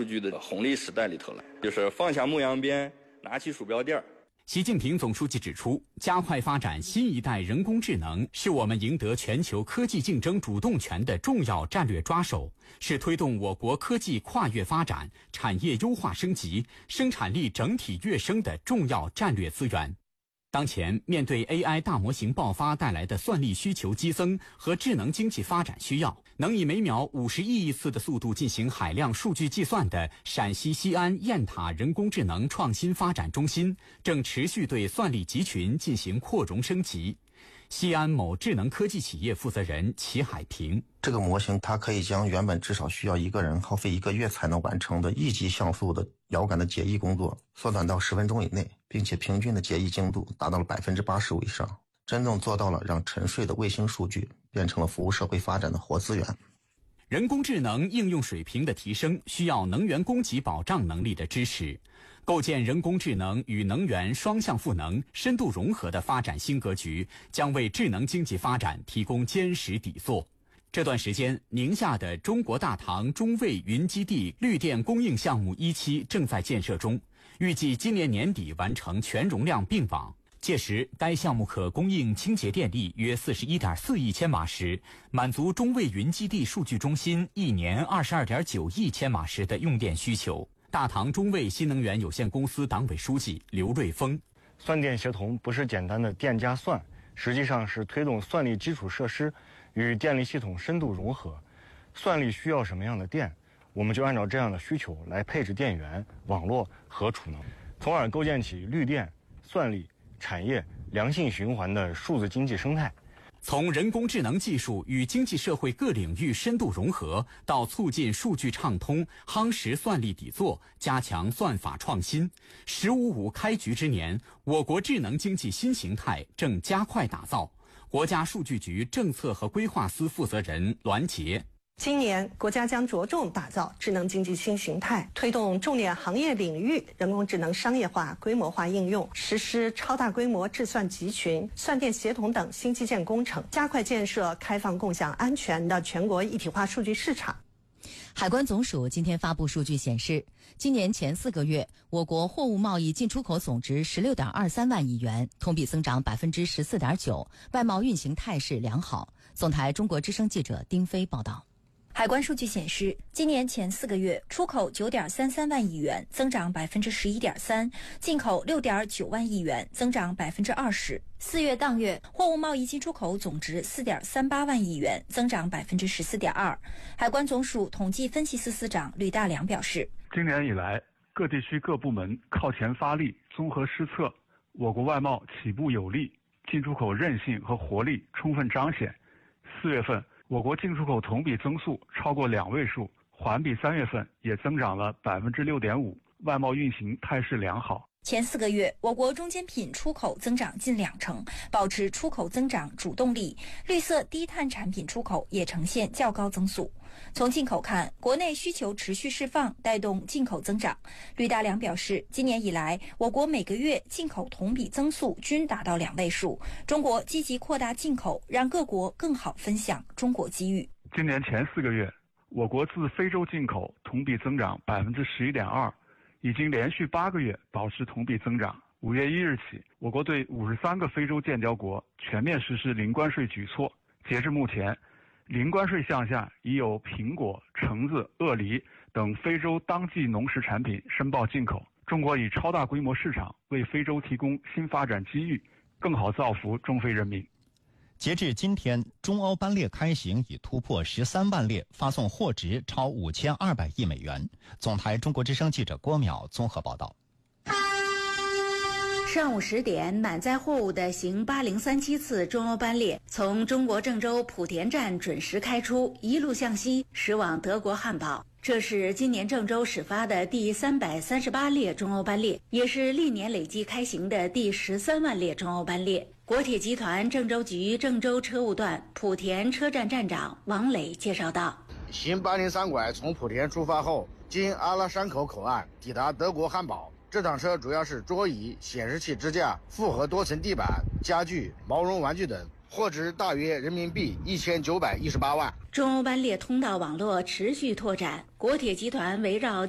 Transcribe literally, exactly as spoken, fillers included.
数据的红利时代里头了，就是放下牧羊鞭，拿起鼠标垫儿。 习近平总书记指出，加快发展新一代人工智能是我们赢得全球科技竞争主动权的重要战略抓手，是推动我国科技跨越发展、产业优化升级、生产力整体跃升的重要战略资源。当前，面对 A I 大模型爆发带来的算力需求激增和智能经济发展需要，能以每秒五十亿亿次的速度进行海量数据计算的陕西西安雁塔人工智能创新发展中心，正持续对算力集群进行扩容升级。西安某智能科技企业负责人齐海平： 这个模型它可以将原本至少需要一个人耗费一个月才能完成的一级像素的遥感的解译工作缩短到十分钟以内，并且平均的解译精度达到了百分之八十五以上，真正做到了让沉睡的卫星数据变成了服务社会发展的活资源。 人工智能应用水平的提升需要能源供给保障能力的支持，构建人工智能与能源双向赋能、深度融合的发展新格局，将为智能经济发展提供坚实底座。这段时间，宁夏的中国大唐中卫云基地绿电供应项目一期正在建设中，预计今年年底完成全容量并网。届时，该项目可供应清洁电力约 四十一点四亿千瓦时，满足中卫云基地数据中心一年 二十二点九亿千瓦时的用电需求。大唐中卫新能源有限公司党委书记刘瑞峰： 算电协同不是简单的电加算，实际上是推动算力基础设施与电力系统深度融合。算力需要什么样的电，我们就按照这样的需求来配置电源、网络和储能，从而构建起绿电、算力、产业良性循环的数字经济生态。 从人工智能技术与经济社会各领域深度融合，到促进数据畅通、夯实算力底座、加强算法创新，十五五开局之年，我国智能经济新形态正加快打造。国家数据局政策和规划司负责人栾杰： 今年，国家将着重打造智能经济新形态，推动重点行业领域人工智能商业化、规模化应用，实施超大规模智算集群、算电协同等新基建工程，加快建设开放、共享、安全的全国一体化数据市场。 海关总署今天发布数据显示，今年前四个月，我国货物贸易进出口总值十六点二三万亿元，同比增长百分之十四点九，外贸运行态势良好。总台中国之声记者丁飞报道。 海关数据显示，今年前四个月，出口九点三三万亿元，增长百分之十一点三；进口六点九万亿元，增长百分之二十。四月当月，货物贸易进出口总值四点三八万亿元，增长百分之十四点二。海关总署统计分析司司长吕大良表示， 今年以来，各地区各部门靠前发力，综合施策，我国外贸起步有力，进出口韧性和活力充分彰显。四月份，我国进出口同比增速超过两位数，环比三月份也增长了百分之六点五，外贸运行态势良好。 前四个月，我国中间品出口增长近两成，保持出口增长主动力。绿色低碳产品出口也呈现较高增速。从进口看，国内需求持续释放，带动进口增长。吕大良表示，今年以来，我国每个月进口同比增速均达到两位数。中国积极扩大进口，让各国更好分享中国机遇。 今年前四个月，我国自非洲进口同比增长百分之十一点二。已经连续八个月保持同比增长。五月一日起，我国对五十三个非洲建交国全面实施零关税举措。截至目前，零关税项下已有苹果、橙子、鳄梨等非洲当季农食产品申报进口。中国以超大规模市场为非洲提供新发展机遇，更好造福中非人民。 截至今天，中欧班列开行已突破十三万列，发送货值超五千二百亿美元。总台中国之声记者郭淼综合报道。 上午十点，满载货物的行八零三七次中欧班列从中国郑州莆田站准时开出，一路向西驶往德国汉堡。这是今年郑州始发的第三百三十八列中欧班列，也是历年累计开行的第十三万列中欧班列。国铁集团郑州局郑州车务段莆田车站站长王磊介绍道： 行八零三拐从莆田出发后，经阿拉山口口岸抵达德国汉堡。这趟车主要是桌椅、显示器支架、复合多层地板、家具、毛绒玩具等，货值大约人民币一千九百一十八万。 中欧班列通道网络持续拓展，国铁集团围绕